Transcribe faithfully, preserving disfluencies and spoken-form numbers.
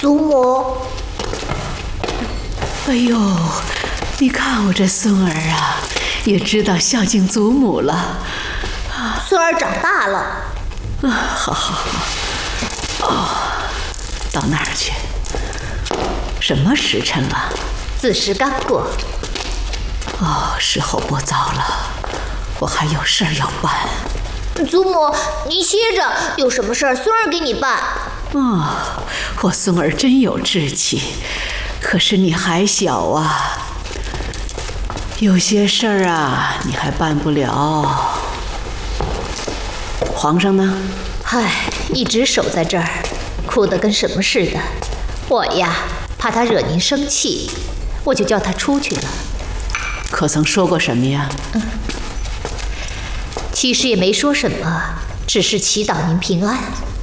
祖母。 哎呦，你看我这孙儿啊，也知道孝敬祖母了。 啊，孙儿长大了。 啊，好好好。哦，到那儿去。什么时辰了？ 子时刚过。 哦，时候不早了，我还有事儿要办。 祖母，您歇着，有什么事儿孙儿给你办。 啊、哦，我孙儿真有志气，可是你还小啊，有些事儿啊，你还办不了。皇上呢？ 唉，一直守在这儿，哭得跟什么似的。我呀，怕他惹您生气，我就叫他出去了。 可曾说过什么呀？ 嗯，其实也没说什么，只是祈祷您平安。